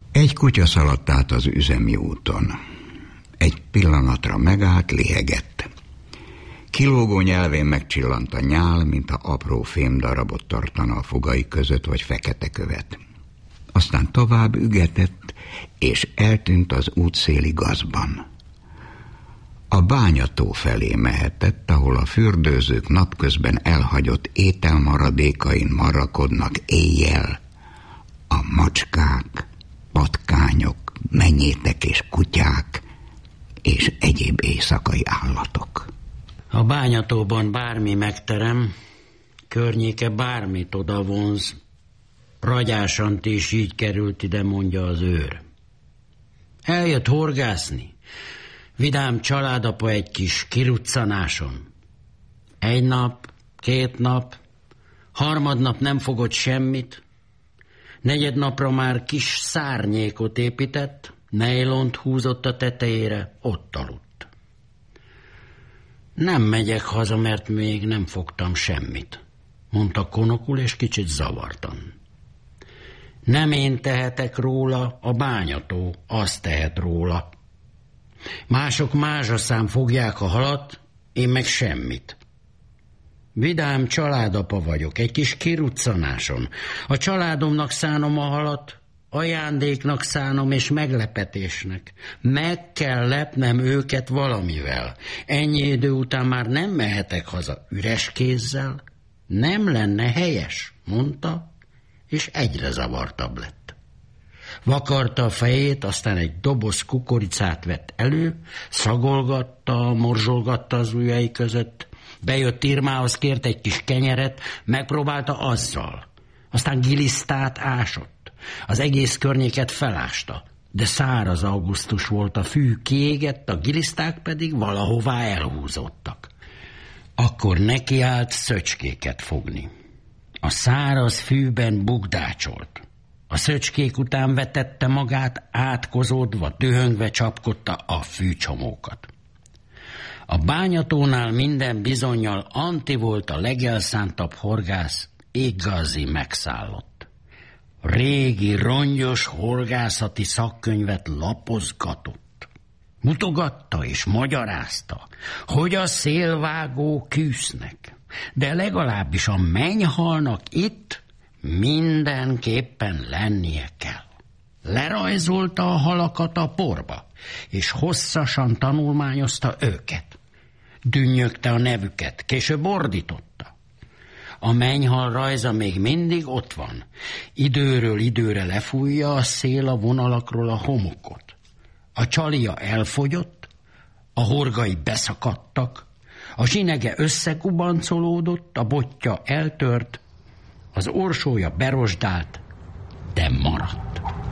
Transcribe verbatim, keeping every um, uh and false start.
Egy kutya szaladt át az üzemi úton. Egy pillanatra megállt, lihegett. Kilógó nyelvén megcsillant a nyál, mint a apró fémdarabot tartana a fogai között, vagy fekete követ. Aztán tovább ügetett, és eltűnt az útszéli gazban. A Bányató felé mehetett, ahol a fürdőzők napközben elhagyott ételmaradékain marrakodnak éjjel. A macskák, patkányok, menyétek és kutyák, és egyéb éjszakai állatok. A Bányatóban bármi megterem, környéke bármit odavonz. Ragyásant is így került ide, mondja az őr. Eljött horgászni. Vidám családapa egy kis kiruccanáson. Egy nap, két nap, harmadnap nem fogott semmit. Negyed napra már kis szárnyékot épített, nejlont húzott a tetejére, ott aludt. Nem megyek haza, mert még nem fogtam semmit, mondta konokul, és kicsit zavartan. Nem én tehetek róla, a Bányató azt tehet róla. Mások mázsaszám fogják a halat, én meg semmit. Vidám családapa vagyok, egy kis kiruccanáson. A családomnak szánom a halat, ajándéknak szánom és meglepetésnek. Meg kell lepnem őket valamivel. Ennyi idő után már nem mehetek haza üres kézzel. Nem lenne helyes, mondta, és egyre zavartabb lett. Vakarta a fejét, aztán egy doboz kukoricát vett elő, szagolgatta, morzsolgatta az ujjai között, bejött Irmához, kért egy kis kenyeret, megpróbálta azzal. Aztán gilisztát ásott. Az egész környéket felásta, de száraz augusztus volt, a fű kiégett, a giliszták pedig valahová elhúzódtak. Akkor nekiállt szöcskéket fogni. A száraz fűben bugdácsolt. A szöcskék után vetette magát, átkozódva, dühöngve csapkodta a fűcsomókat. A Bányatónál minden bizonnyal Anti volt a legelszántabb horgász, igazi megszállott. Régi, rongyos horgászati szakkönyvet lapozgatott. Mutogatta és magyarázta, hogy a szélvágó kűsznek, de legalábbis a mennyhalnak itt mindenképpen lennie kell. Lerajzolta a halakat a porba, és hosszasan tanulmányozta őket. Dünnyögte a nevüket, később ordította. A mennyhal rajza még mindig ott van. Időről időre lefújja a szél a vonalakról a homokot. A csalia elfogyott, a horgai beszakadtak, a zsinege összekubancolódott, a botja eltört, az orsója berosdált, de maradt.